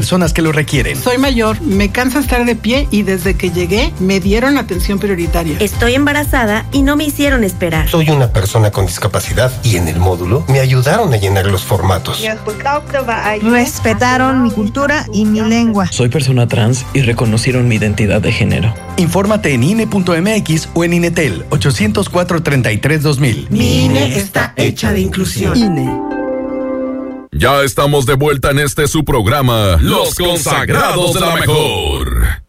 personas que lo requieren. Soy mayor, me cansa estar de pie y desde que llegué me dieron atención prioritaria. Estoy embarazada y no me hicieron esperar. Soy una persona con discapacidad y en el módulo me ayudaron a llenar los formatos. Respetaron mi cultura y mi lengua. Soy persona trans y reconocieron mi identidad de género. Infórmate en INE.mx o en INETEL 804-33-2000. Mi INE está hecha de inclusión. INE. Ya estamos de vuelta en su programa, Los Consagrados de la Mejor.